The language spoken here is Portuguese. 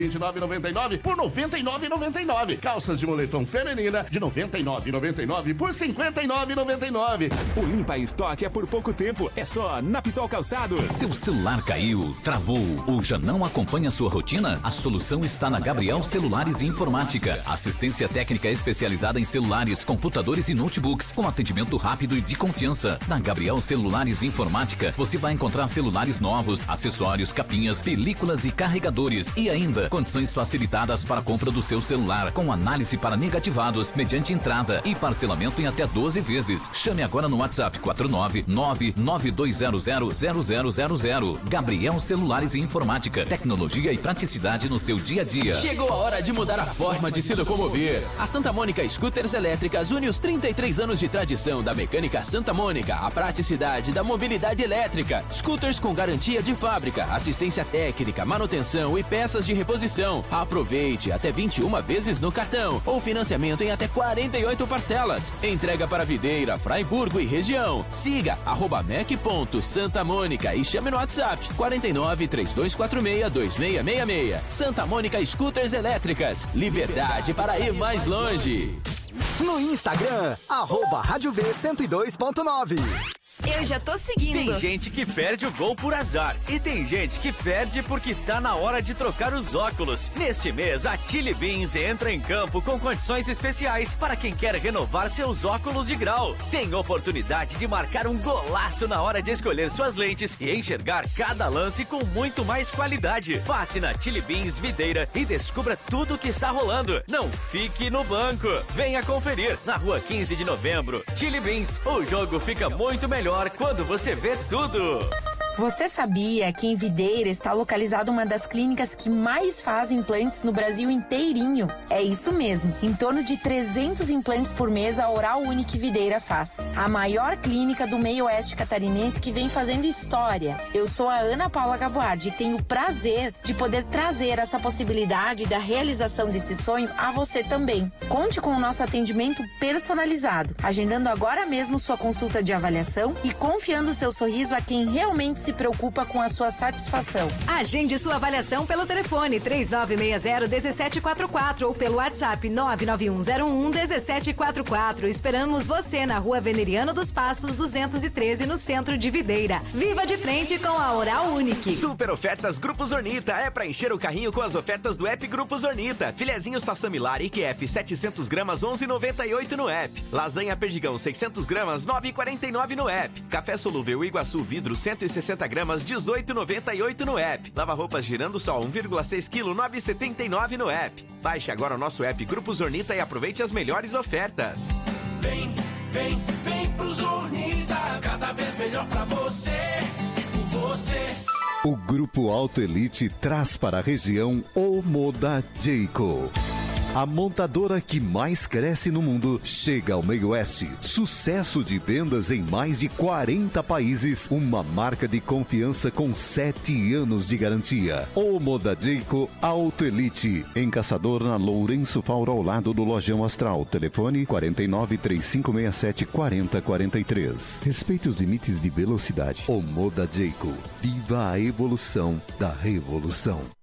29,99 por 99,99. Calças de moletom feminina de 99,99 por 59,99. O Limpa Estoque é por pouco tempo, é só na Pitol Calçados. Seu celular caiu, travou ou já não acompanha sua rotina? A solução está na Gabriel Celulares e Informática. Assistência técnica especializada em celulares, computadores e notebooks, com atendimento rápido e de confiança. Na Gabriel Celulares e Informática, você vai encontrar celulares novos, acessórios, capinhas, películas e carregadores. E ainda condições facilitadas para a compra do seu celular, com análise para negativados, mediante entrada e parcelamento em até 12 vezes. Chame agora no WhatsApp 49992000000. Gabriel Celulares e Informática. Tecnologia e praticidade no seu dia a dia. Chegou a hora de mudar a forma de se locomover. A Santa Mônica Scooters Elétricas une os 33 anos de tradição da mecânica Santa Mônica, a praticidade da mobilidade elétrica. Scooters com garantia de fábrica, assistência técnica, manutenção e peças de reposição. Aproveite até 21 vezes no cartão ou financiamento em até 48 parcelas. Entrega para Videira, Fraiburgo e região. Siga @mec.santamônica e chame no WhatsApp 49 3246 2666. Santa Mônica Scooters Elétricas. Liberdade para ir mais longe. No Instagram, @Rádio V 102.9. Eu já tô seguindo. Tem gente que perde o gol por azar e tem gente que perde porque tá na hora de trocar os óculos. Neste mês, a Chili Beans entra em campo com condições especiais para quem quer renovar seus óculos de grau. Tem oportunidade de marcar um golaço na hora de escolher suas lentes e enxergar cada lance com muito mais qualidade. Passe na Chili Beans Videira e descubra tudo o que está rolando. Não fique no banco. Venha conferir na Rua 15 de Novembro. Chili Beans, o jogo fica muito melhor quando você vê tudo. Você sabia que em Videira está localizada uma das clínicas que mais faz implantes no Brasil inteirinho? É isso mesmo, em torno de 300 implantes por mês a Oral Unique Videira faz. A maior clínica do meio oeste catarinense que vem fazendo história. Eu sou a Ana Paula Gaboardi e tenho o prazer de poder trazer essa possibilidade da realização desse sonho a você também. Conte com o nosso atendimento personalizado, agendando agora mesmo sua consulta de avaliação e confiando seu sorriso a quem realmente se preocupa com a sua satisfação. Agende sua avaliação pelo telefone 3960-1744 ou pelo WhatsApp 99101-1744. Esperamos você na Rua Veneriano dos Passos 213, no centro de Videira. Viva de frente com a Oral Unique. Super ofertas Grupo Zornita. É pra encher o carrinho com as ofertas do app Grupo Zornita. Filezinho Sassamilar IQF 700 gramas 11,98 no app. Lasanha Perdigão 600 gramas 9,49 no app. Café solúvel Iguaçu Vidro 160 gramas 18,98 no app. Lava-roupas Girando Sol 1,6 kg 9,79 no app. Baixe agora o nosso app Grupo Zornita e aproveite as melhores ofertas. Vem pro Zornita, cada vez melhor pra você e por você. O Grupo Auto Elite traz para a região o Moda Jayco. A montadora que mais cresce no mundo chega ao meio oeste. Sucesso de vendas em mais de 40 países. Uma marca de confiança com 7 anos de garantia. O Moda Jayco Auto Elite. Em Caçador, na Lourenço Fauro, ao lado do Lojão Astral. Telefone 49 3567 4043. Respeite os limites de velocidade. O Moda Jayco. Viva a evolução da revolução.